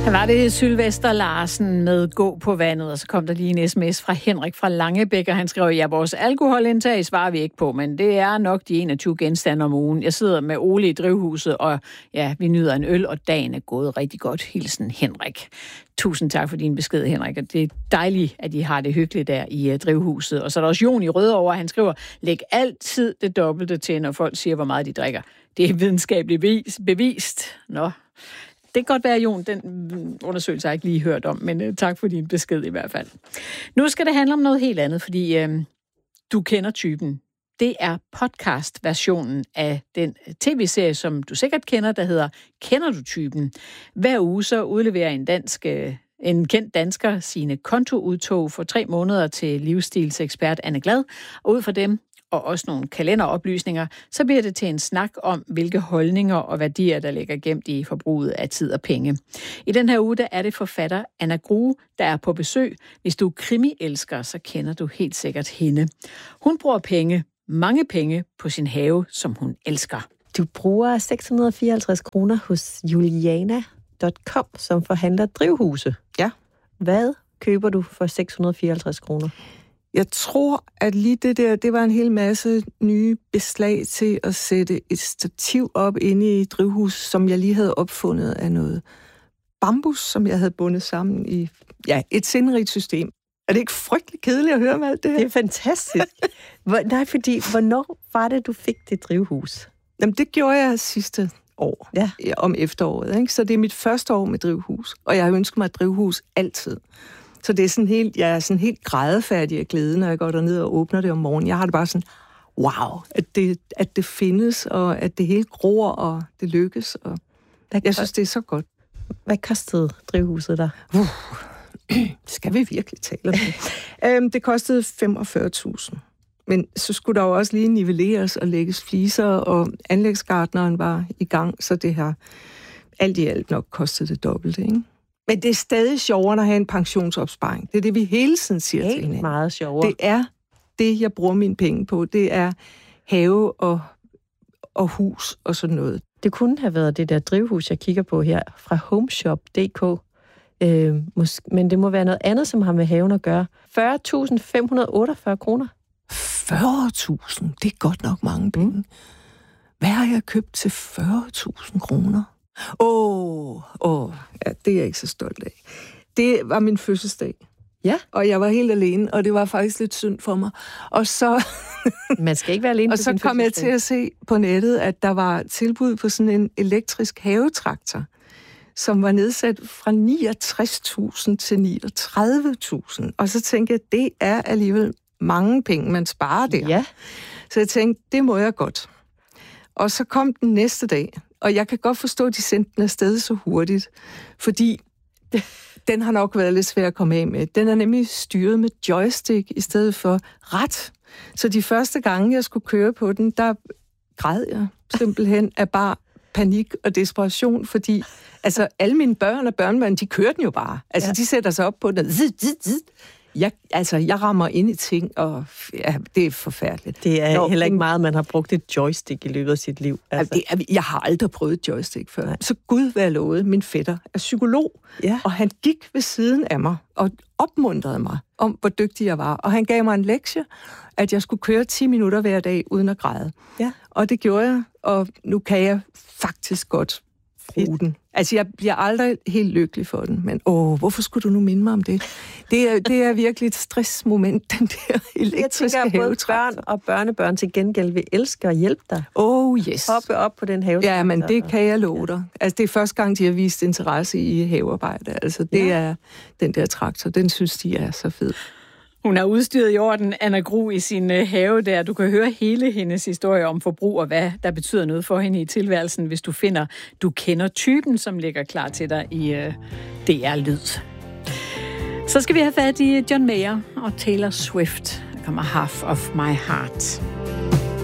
Her var det Sylvester Larsen med Gå på vandet, og så kom der lige en sms fra Henrik fra Langebæk, og han skrev, ja, vores alkoholindtag svarer vi ikke på, men det er nok de 21 genstande om ugen. Jeg sidder med Ole i drivhuset, og ja, vi nyder en øl, og dagen er gået rigtig godt. Hilsen Henrik. Tusind tak for din besked, Henrik, og det er dejligt, at I har det hyggeligt der i drivhuset. Og så er der også Jon i Rødovre, han skriver, læg altid det dobbelte til, når folk siger, hvor meget de drikker. Det er videnskabeligt bevist. Nå. Det kan godt være, Jon, den undersøgelse har jeg ikke lige hørt om, men tak for din besked i hvert fald. Nu skal det handle om noget helt andet, fordi du kender typen. Det er podcast-versionen af den tv-serie, som du sikkert kender, der hedder Kender du typen? Hver uge så udleverer en kendt dansker sine kontoudtog for 3 måneder til livsstilsekspert Anne Glad, og ud fra dem og også nogle kalenderoplysninger, så bliver det til en snak om, hvilke holdninger og værdier, der ligger gemt i forbruget af tid og penge. I den her uge, der er det forfatter Anna Grue, der er på besøg. Hvis du er krimi-elsker, så kender du helt sikkert hende. Hun bruger mange penge, på sin have, som hun elsker. Du bruger 654 kroner hos Juliana.com, som forhandler drivhuse. Ja. Hvad køber du for 654 kroner? Jeg tror, at lige det var en hel masse nye beslag til at sætte et stativ op inde i drivhus, som jeg lige havde opfundet af noget bambus, som jeg havde bundet sammen i et sindrigt system. Er det ikke frygtelig kedeligt at høre om alt det her? Det er fantastisk. Hvornår var det, du fik det drivhus? Jamen, det gjorde jeg sidste år, om efteråret. Ikke? Så det er mit første år med drivhus, og jeg har ønsket mig et drivhus altid. Så det er jeg er sådan helt grædefærdig af glæde, når jeg går derned og åbner det om morgenen. Jeg har det bare sådan, wow, at det findes, og at det hele gror, og det lykkes. Og jeg synes, det er så godt. Hvad kostede drivhuset der? Skal vi virkelig tale om det? Det kostede 45.000. Men så skulle der jo også lige nivelleres og lægges fliser, og anlægsgartneren var i gang, så det har alt i alt nok kostet det dobbelte, ikke? Men det er stadig sjovere at have en pensionsopsparing. Det er det, vi hele tiden siger til hinanden. Meget sjovere. Det er det, jeg bruger mine penge på. Det er have og hus og sådan noget. Det kunne have været det der drivhus, jeg kigger på her, fra homeshop.dk. Men det må være noget andet, som har med haven at gøre. 40.548 kroner. 40.000? Det er godt nok mange penge. Hvad har jeg købt til 40.000 kroner? Det er jeg ikke så stolt af. Det var min fødselsdag. Ja. Og jeg var helt alene, og det var faktisk lidt synd for mig. Og så... Man skal ikke være alene og på så kom jeg til at se på nettet, at der var tilbud på sådan en elektrisk havetraktor, som var nedsat fra 69.000 til 39.000. Og så tænkte jeg, det er alligevel mange penge, man sparer der. Ja. Så jeg tænkte, det må jeg godt. Og så kom den næste dag, og jeg kan godt forstå, at de sendte den afsted så hurtigt, fordi den har nok været lidt svær at komme af med. Den er nemlig styret med joystick i stedet for rat. Så de første gange, jeg skulle køre på den, der græd jeg simpelthen af bare panik og desperation, fordi alle mine børn og børnebørn, de kører den jo bare. De sætter sig op på den. Jeg rammer ind i ting, og det er forfærdeligt. Det er heller ikke meget, man har brugt et joystick i løbet af sit liv. Jeg har aldrig prøvet et joystick før. Nej. Så Gud være lovet, min fætter er psykolog, og han gik ved siden af mig og opmuntrede mig om, hvor dygtig jeg var. Og han gav mig en lektie, at jeg skulle køre 10 minutter hver dag uden at græde. Ja. Og det gjorde jeg, og nu kan jeg faktisk godt bruge den. Jeg bliver aldrig helt lykkelig for den, men hvorfor skulle du nu minde mig om det? Det er virkelig et stressmoment, den der elektriske havetraktor. Jeg tænker, både børn og børnebørn til gengæld vil elske at hjælpe dig. Yes. Hoppe op på den havetraktor. Ja, men det kan jeg love dig. Det er første gang, de har vist interesse i havearbejde. Det er den der traktor, den synes de er så fed. Hun har udstyret i orden, Anna Grue, i sin have der. Du kan høre hele hendes historie om forbrug og hvad der betyder noget for hende i tilværelsen, hvis du finder, du kender typen, som ligger klar til dig i DR Lyd. Så skal vi have fat i John Mayer og Taylor Swift. Der kommer Half of My Heart.